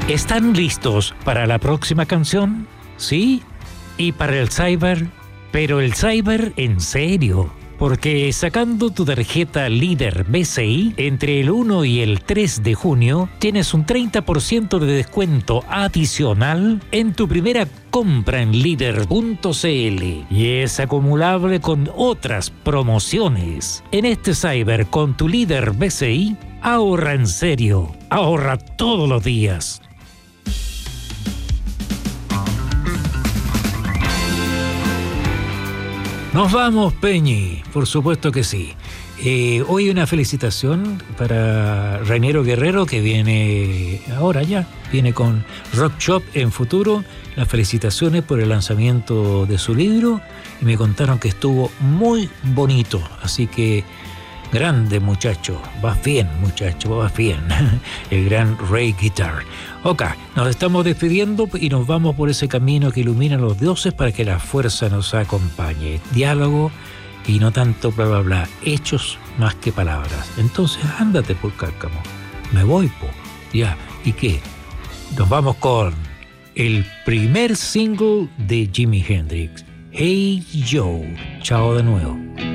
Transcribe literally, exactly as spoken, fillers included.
¿Están listos para la próxima canción? ¿Sí? ¿Y para el cyber? Pero el cyber en serio. Porque sacando tu tarjeta Líder B C I, entre el uno y el tres de junio, tienes un treinta por ciento de descuento adicional en tu primera compra en líder punto c l. Y es acumulable con otras promociones. En este cyber con tu Líder B C I, ahorra en serio. Ahorra todos los días. Nos vamos, Peñi, por supuesto que sí. Eh, hoy una felicitación para Raniero Guerrero, que viene ahora ya, viene con Rock Shop en futuro. Las felicitaciones por el lanzamiento de su libro y me contaron que estuvo muy bonito, así que grande muchacho, vas bien muchacho, vas bien. El gran Ray Guitar. Ok, nos estamos despidiendo y nos vamos por ese camino que ilumina a los dioses para que la fuerza nos acompañe. Diálogo y no tanto bla bla bla, hechos más que palabras. Entonces ándate por Cárcamo. Me voy, po. Ya, ¿y qué? Nos vamos con el primer single de Jimi Hendrix, Hey Joe. Chao de nuevo.